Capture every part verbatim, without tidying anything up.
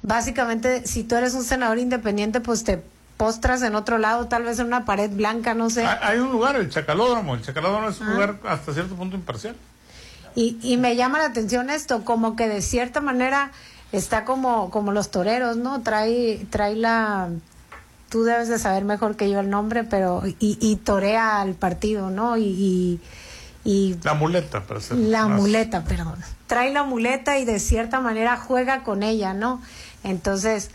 básicamente, si tú eres un senador independiente, pues te postras en otro lado, tal vez en una pared blanca, no sé. Hay un lugar, el Chacalódromo. El Chacalódromo es un ah. lugar hasta cierto punto imparcial. Y, y me llama la atención esto, como que de cierta manera está como, como los toreros, ¿no? Trae, trae la... Tú debes de saber mejor que yo el nombre, pero... Y, y torea al partido, ¿no? Y... y Y la muleta, para ser la más... muleta, perdón. Trae la muleta y de cierta manera juega con ella, ¿no? Entonces,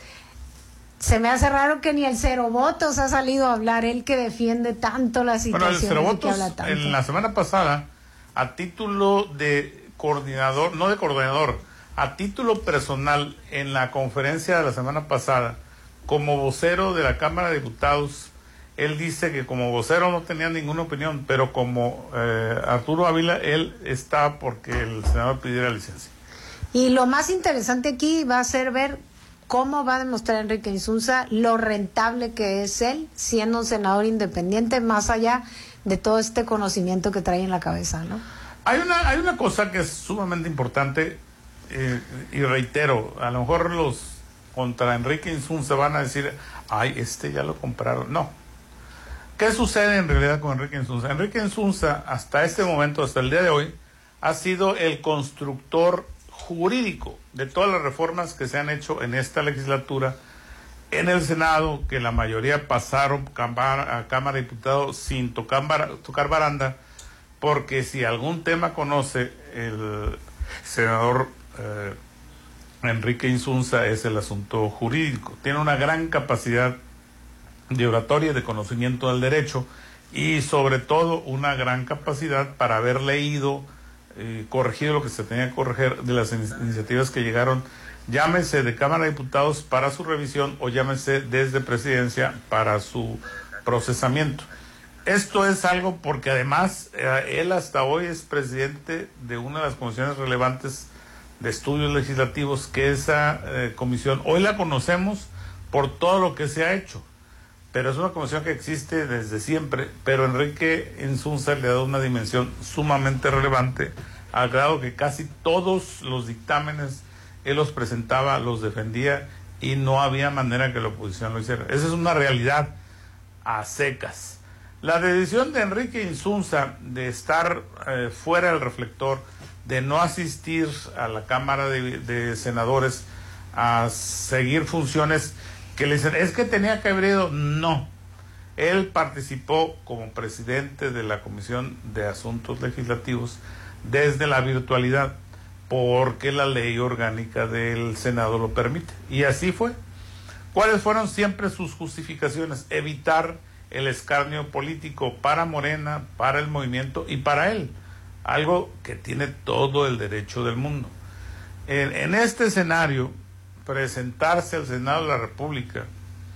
se me hace raro que ni el Cero Votos ha salido a hablar, él que defiende tanto la situación. Bueno, el Cero Votos, en la semana pasada, a título de coordinador, no de coordinador, a título personal, en la conferencia de la semana pasada, como vocero de la Cámara de Diputados, él dice que como vocero no tenía ninguna opinión, pero como eh, Arturo Ávila, él está porque el senador pidiera licencia. Y lo más interesante aquí va a ser ver cómo va a demostrar Enrique Insunza lo rentable que es él, siendo un senador independiente, más allá de todo este conocimiento que trae en la cabeza, ¿no? Hay una, hay una cosa que es sumamente importante, eh, y reitero, a lo mejor los contra Enrique Insunza van a decir, ay, este ya lo compraron. No. ¿Qué sucede en realidad con Enrique Insunza? Enrique Insunza, hasta este momento, hasta el día de hoy, ha sido el constructor jurídico de todas las reformas que se han hecho en esta legislatura, en el Senado, que la mayoría pasaron a Cámara de Diputados sin tocar, tocar baranda, porque si algún tema conoce el senador eh, Enrique Insunza es el asunto jurídico. Tiene una gran capacidad de oratoria, de conocimiento del derecho y sobre todo una gran capacidad para haber leído, eh, corregido lo que se tenía que corregir de las in- iniciativas que llegaron, llámese de Cámara de Diputados para su revisión o llámese desde Presidencia para su procesamiento. Esto es algo porque además eh, él hasta hoy es presidente de una de las comisiones relevantes de estudios legislativos, que esa eh, comisión hoy la conocemos por todo lo que se ha hecho, pero es una comisión que existe desde siempre, pero Enrique Insunza le ha dado una dimensión sumamente relevante, al grado que casi todos los dictámenes él los presentaba, los defendía, y no había manera que la oposición lo hiciera. Esa es una realidad a secas. La decisión de Enrique Insunza de estar eh, fuera del reflector, de no asistir a la Cámara de, de Senadores a seguir funciones que le dicen, es que tenía que haber ido. No, él participó como presidente de la Comisión de Asuntos Legislativos desde la virtualidad, porque la ley orgánica del Senado lo permite, y así fue. ¿Cuáles fueron siempre sus justificaciones? Evitar el escarnio político para Morena, para el movimiento y para él, algo que tiene todo el derecho del mundo. En, en este escenario, presentarse al Senado de la República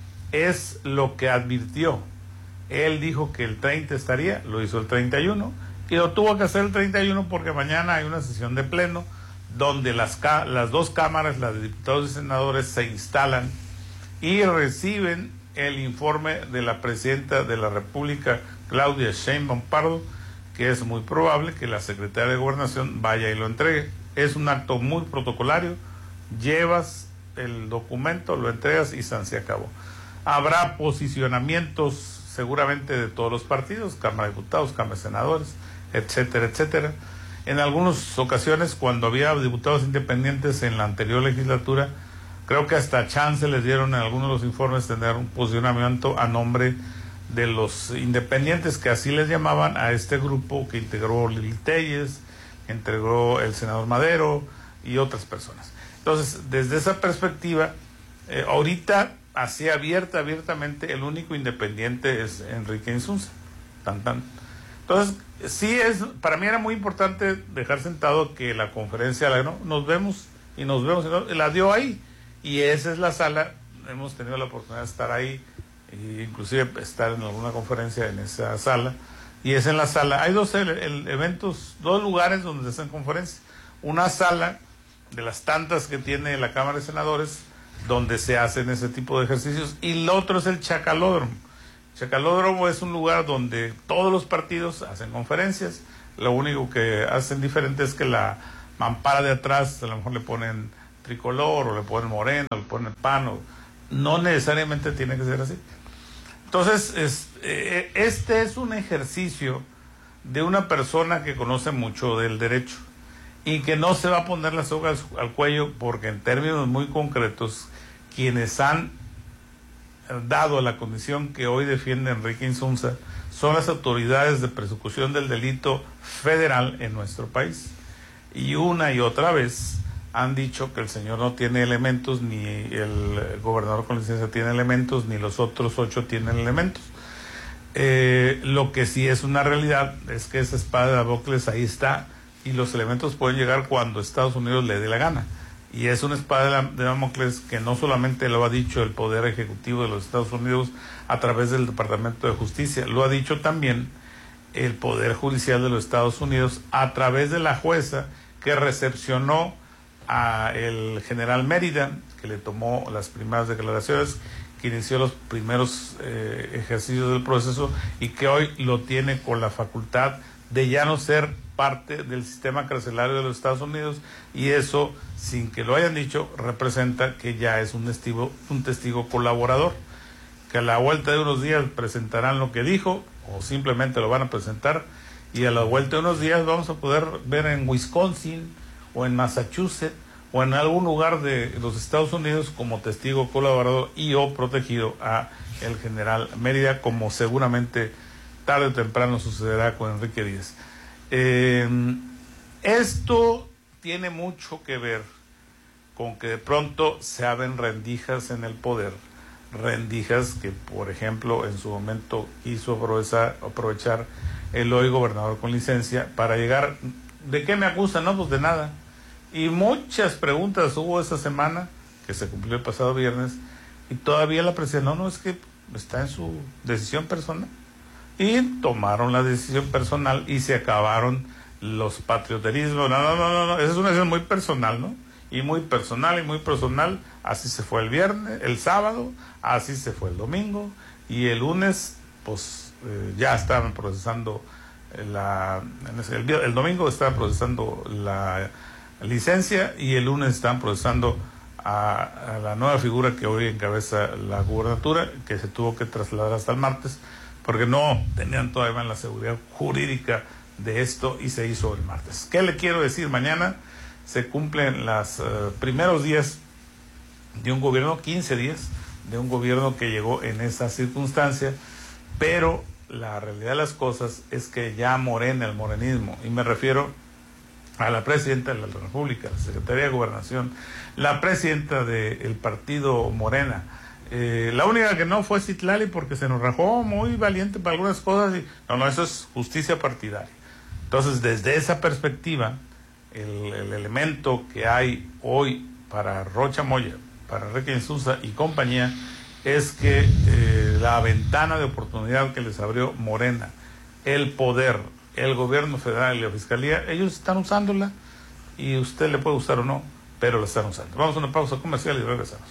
es lo que advirtió. Él dijo que el treinta estaría, lo hizo el treinta y uno, y lo tuvo que hacer el treinta y uno porque mañana hay una sesión de pleno donde las, las dos cámaras, las de diputados y senadores, se instalan y reciben el informe de la presidenta de la República, Claudia Sheinbaum Pardo, que es muy probable que la secretaria de Gobernación vaya y lo entregue. Es un acto muy protocolario, llevas el documento, lo entregas y se acabó. Habrá posicionamientos seguramente de todos los partidos, Cámara de Diputados, Cámara de Senadores, etcétera, etcétera. En algunas ocasiones, cuando había diputados independientes en la anterior legislatura, creo que hasta chance les dieron en algunos de los informes tener un posicionamiento a nombre de los independientes, que así les llamaban a este grupo que integró Lili Telles, integró el senador Madero y otras personas. Entonces, desde esa perspectiva, eh, ahorita, así abierta, abiertamente, el único independiente es Enrique Insunza. Tan, tan. Entonces, sí es, para mí era muy importante dejar sentado que la conferencia, la, ¿no? nos vemos y nos vemos, ¿no? La dio ahí, y esa es la sala, hemos tenido la oportunidad de estar ahí, e inclusive estar en alguna conferencia en esa sala, y es en la sala, hay dos el, el, eventos, dos lugares donde se hacen conferencias, una sala de las tantas que tiene la Cámara de Senadores, donde se hacen ese tipo de ejercicios, y el otro es el Chacalódromo. Chacalódromo es un lugar donde todos los partidos hacen conferencias, lo único que hacen diferente es que la mampara de atrás, a lo mejor le ponen tricolor, o le ponen Morena, o le ponen P A N, o, no necesariamente tiene que ser así. Entonces, es, eh, este es un ejercicio de una persona que conoce mucho del derecho y que no se va a poner la soga al, al cuello, porque en términos muy concretos, quienes han dado la condición que hoy defiende Enrique Insunza son las autoridades de persecución del delito federal en nuestro país. Y una y otra vez han dicho que el señor no tiene elementos, ni el gobernador con licencia tiene elementos, ni los otros ocho tienen elementos. Eh, lo que sí es una realidad es que esa espada de Damocles ahí está, y los elementos pueden llegar cuando Estados Unidos le dé la gana. Y es una espada de Damocles que no solamente lo ha dicho el Poder Ejecutivo de los Estados Unidos a través del Departamento de Justicia, lo ha dicho también el Poder Judicial de los Estados Unidos a través de la jueza que recepcionó a el general Mérida, que le tomó las primeras declaraciones, que inició los primeros eh, ejercicios del proceso, y que hoy lo tiene con la facultad de ya no ser parte del sistema carcelario de los Estados Unidos, y eso, sin que lo hayan dicho, representa que ya es un testigo, un testigo colaborador, que a la vuelta de unos días presentarán lo que dijo, o simplemente lo van a presentar, y a la vuelta de unos días vamos a poder ver en Wisconsin, o en Massachusetts, o en algún lugar de los Estados Unidos como testigo colaborador y o protegido a el general Mérida, como seguramente tarde o temprano sucederá con Enrique Díaz. Eh, esto tiene mucho que ver con que de pronto se abren rendijas en el poder, rendijas que, por ejemplo, en su momento quiso aprovechar, aprovechar el hoy gobernador con licencia para llegar. ¿De qué me acusan? No, pues de nada. Y muchas preguntas hubo esa semana, que se cumplió el pasado viernes, y todavía la presidencia, no, no, es que está en su decisión personal. Y tomaron la decisión personal y se acabaron los patrioterismos. No, no, no, no, no, esa es una decisión muy personal, ¿no? Y muy personal y muy personal. Así se fue el viernes, el sábado, así se fue el domingo, y el lunes, pues eh, ya estaban procesando la. El, el domingo estaban procesando la licencia, y el lunes están procesando a, a la nueva figura que hoy encabeza la gubernatura, que se tuvo que trasladar hasta el martes, porque no tenían todavía la seguridad jurídica de esto, y se hizo el martes. ¿Qué le quiero decir? Mañana se cumplen los uh, primeros días de un gobierno, quince días, de un gobierno que llegó en esa circunstancia, pero la realidad de las cosas es que ya Morena, el morenismo, y me refiero a la presidenta de la República, la Secretaría de Gobernación, la presidenta del partido Morena, Eh, la única que no fue Citlali, porque se nos rajó muy valiente para algunas cosas, y no, no, eso es justicia partidaria. Entonces, desde esa perspectiva, el, el elemento que hay hoy para Rocha Moya, para Enrique Insunza y compañía, es que eh, la ventana de oportunidad que les abrió Morena, el poder, el gobierno federal y la fiscalía, ellos están usándola, y usted le puede usar o no, pero la están usando. Vamos a una pausa comercial y regresamos.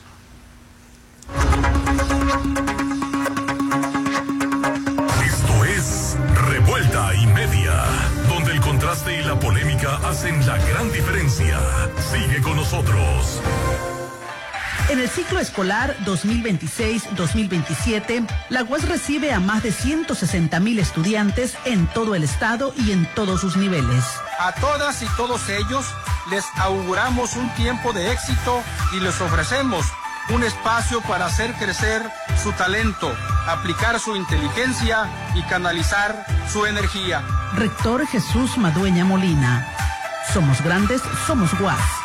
Esto es Revuelta y Media, donde el contraste y la polémica hacen la gran diferencia. Sigue con nosotros. En el ciclo escolar dos mil veintiséis dos mil veintisiete, la U A S recibe a más de ciento sesenta mil estudiantes en todo el estado y en todos sus niveles. A todas y todos ellos les auguramos un tiempo de éxito y les ofrecemos un espacio para hacer crecer su talento, aplicar su inteligencia y canalizar su energía. Rector Jesús Madueña Molina. Somos grandes, somos U A S.